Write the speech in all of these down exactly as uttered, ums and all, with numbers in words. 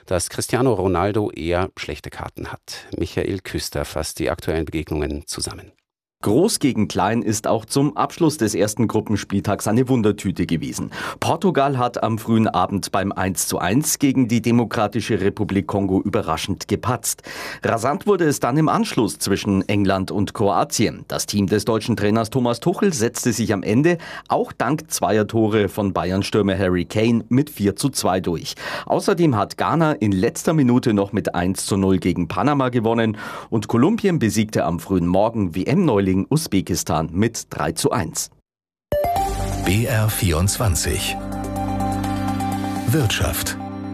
dass Cristiano Ronaldo eher schlechte Karten hat. Michael Küster fasst die aktuellen Begegnungen zusammen. Groß gegen Klein ist auch zum Abschluss des ersten Gruppenspieltags eine Wundertüte gewesen. Portugal hat am frühen Abend beim eins zu eins gegen die Demokratische Republik Kongo überraschend gepatzt. Rasant wurde es dann im Anschluss zwischen England und Kroatien. Das Team des deutschen Trainers Thomas Tuchel setzte sich am Ende, auch dank zweier Tore von Bayern-Stürmer Harry Kane, mit vier zu zwei durch. Außerdem hat Ghana in letzter Minute noch mit eins zu null gegen Panama gewonnen und Kolumbien besiegte am frühen Morgen W M-Neuling Usbekistan mit drei zu eins. B R vierundzwanzig Wirtschaft.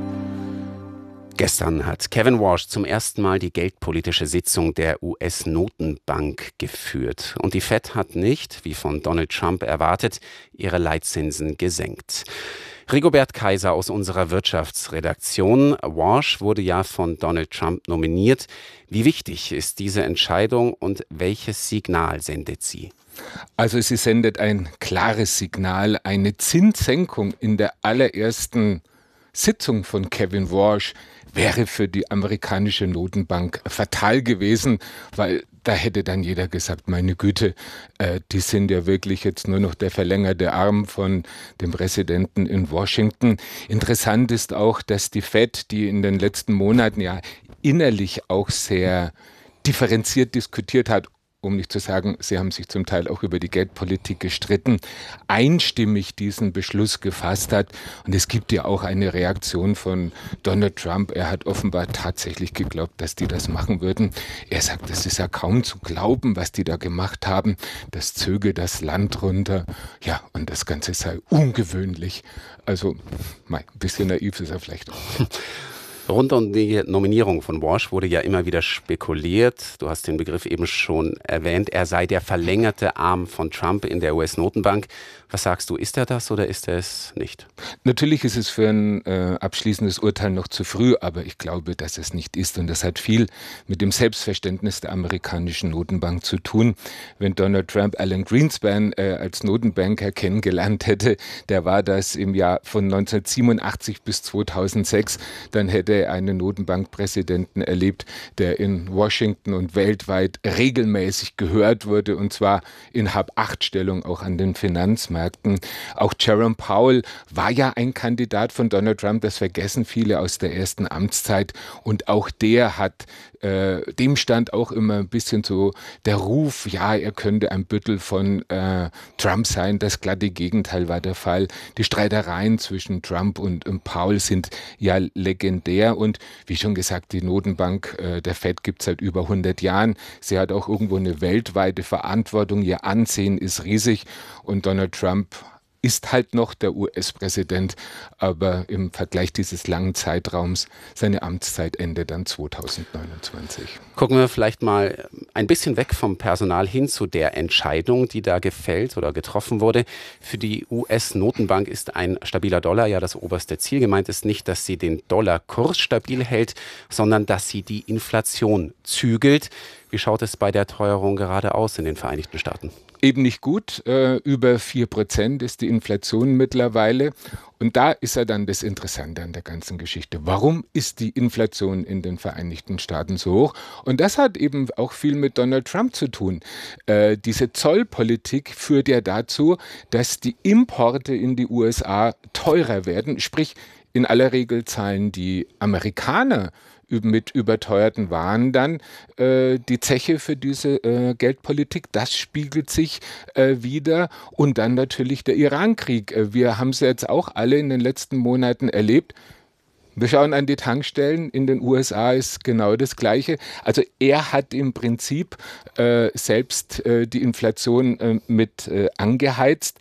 Gestern hat Kevin Warsh zum ersten Mal die geldpolitische Sitzung der U S-Notenbank geführt. Und die Fed hat nicht, wie von Donald Trump erwartet, ihre Leitzinsen gesenkt. Rigobert Kaiser aus unserer Wirtschaftsredaktion. Warsh wurde ja von Donald Trump nominiert. Wie wichtig ist diese Entscheidung und welches Signal sendet sie? Also sie sendet ein klares Signal. Eine Zinssenkung in der allerersten Sitzung von Kevin Warsh wäre für die amerikanische Notenbank fatal gewesen, weil da hätte dann jeder gesagt, meine Güte, äh, die sind ja wirklich jetzt nur noch der verlängerte Arm von dem Präsidenten in Washington. Interessant ist auch, dass die Fed, die in den letzten Monaten ja innerlich auch sehr differenziert diskutiert hat, um nicht zu sagen, sie haben sich zum Teil auch über die Geldpolitik gestritten, einstimmig diesen Beschluss gefasst hat. Und es gibt ja auch eine Reaktion von Donald Trump. Er hat offenbar tatsächlich geglaubt, dass die das machen würden. Er sagt, das ist ja kaum zu glauben, was die da gemacht haben. Das zöge das Land runter. Ja, und das Ganze sei ungewöhnlich. Also, ein bisschen naiv ist er vielleicht auch. Rund um die Nominierung von Warsh wurde ja immer wieder spekuliert. Du hast den Begriff eben schon erwähnt. Er sei der verlängerte Arm von Trump in der U S-Notenbank. Was sagst du, ist er das oder ist er es nicht? Natürlich ist es für ein äh, abschließendes Urteil noch zu früh, aber ich glaube, dass es nicht ist. Und das hat viel mit dem Selbstverständnis der amerikanischen Notenbank zu tun. Wenn Donald Trump Alan Greenspan äh, als Notenbanker kennengelernt hätte, der war das im Jahr von neunzehnhundertsiebenundachtzig bis zweitausendsechs, dann hätte er einen Notenbankpräsidenten erlebt, der in Washington und weltweit regelmäßig gehört wurde, und zwar in Hab-Acht-Stellung auch an den Finanzmärkten. Auch Jerome Powell war ja ein Kandidat von Donald Trump, das vergessen viele aus der ersten Amtszeit, und auch der hat, äh, dem stand auch immer ein bisschen so der Ruf, ja, er könnte ein Büttel von äh, Trump sein. Das glatte Gegenteil war der Fall. Die Streitereien zwischen Trump und, und Powell sind ja legendär, und wie schon gesagt, die Notenbank äh, der Fed gibt es seit über hundert Jahren. Sie hat auch irgendwo eine weltweite Verantwortung, ihr Ansehen ist riesig, und Donald Trump ist halt noch der U S-Präsident, aber im Vergleich dieses langen Zeitraums, seine Amtszeit endet dann zweitausendneunundzwanzig. Gucken wir vielleicht mal ein bisschen weg vom Personal hin zu der Entscheidung, die da gefällt oder getroffen wurde. Für die U S-Notenbank ist ein stabiler Dollar ja das oberste Ziel. Gemeint ist nicht, dass sie den Dollarkurs stabil hält, sondern dass sie die Inflation zügelt. Wie schaut es bei der Teuerung gerade aus in den Vereinigten Staaten? Eben nicht gut. Äh, über vier Prozent ist die Inflation mittlerweile. Und da ist ja dann das Interessante an der ganzen Geschichte. Warum ist die Inflation in den Vereinigten Staaten so hoch? Und das hat eben auch viel mit Donald Trump zu tun. Äh, diese Zollpolitik führt ja dazu, dass die Importe in die U S A teurer werden. Sprich, in aller Regel zahlen die Amerikaner mit überteuerten Waren dann äh, die Zeche für diese äh, Geldpolitik. Das spiegelt sich äh, wieder. Und dann natürlich der Irankrieg. Äh, wir haben es jetzt auch alle in den letzten Monaten erlebt. Wir schauen an die Tankstellen. In den U S A ist genau das Gleiche. Also er hat im Prinzip äh, selbst äh, die Inflation äh, mit äh, angeheizt.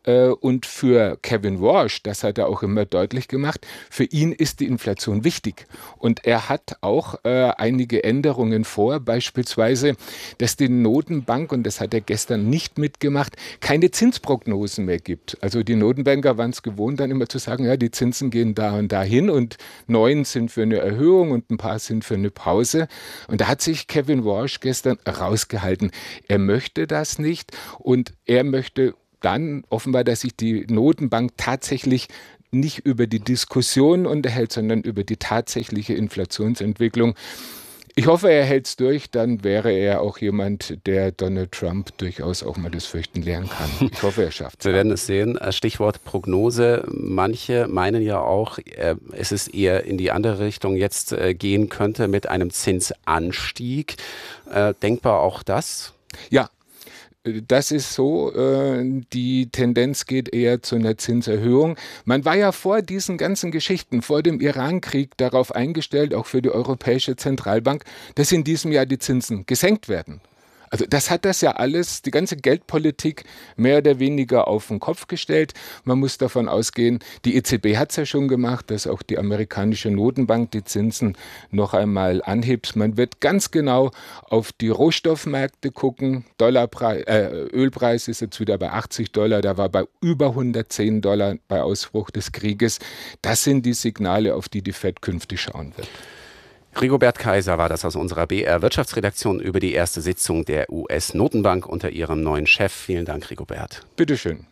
Und für Kevin Warsh, das hat er auch immer deutlich gemacht, für ihn ist die Inflation wichtig. Und er hat auch äh, einige Änderungen vor, beispielsweise, dass die Notenbank, und das hat er gestern nicht mitgemacht, keine Zinsprognosen mehr gibt. Also die Notenbanker waren es gewohnt, dann immer zu sagen, ja, die Zinsen gehen da und dahin und neun sind für eine Erhöhung und ein paar sind für eine Pause. Und da hat sich Kevin Warsh gestern rausgehalten. Er möchte das nicht, und er möchte dann offenbar, dass sich die Notenbank tatsächlich nicht über die Diskussion unterhält, sondern über die tatsächliche Inflationsentwicklung. Ich hoffe, er hält es durch, dann wäre er auch jemand, der Donald Trump durchaus auch mal das Fürchten lernen kann. Ich hoffe, er schafft es. Wir werden es sehen. Stichwort Prognose. Manche meinen ja auch, es ist eher in die andere Richtung jetzt gehen könnte mit einem Zinsanstieg. Denkbar auch das? Ja. Das ist so, die Tendenz geht eher zu einer Zinserhöhung. Man war ja vor diesen ganzen Geschichten, vor dem Iran-Krieg darauf eingestellt, auch für die Europäische Zentralbank, dass in diesem Jahr die Zinsen gesenkt werden. Also das hat das ja alles, die ganze Geldpolitik mehr oder weniger auf den Kopf gestellt. Man muss davon ausgehen, die E Z B hat es ja schon gemacht, dass auch die amerikanische Notenbank die Zinsen noch einmal anhebt. Man wird ganz genau auf die Rohstoffmärkte gucken. Dollarpreis, äh, Ölpreis ist jetzt wieder bei achtzig Dollar, da war bei über hundertzehn Dollar bei Ausbruch des Krieges. Das sind die Signale, auf die die Fed künftig schauen wird. Rigobert Kaiser war das aus unserer B R-Wirtschaftsredaktion über die erste Sitzung der U S-Notenbank unter ihrem neuen Chef. Vielen Dank, Rigobert. Bitteschön.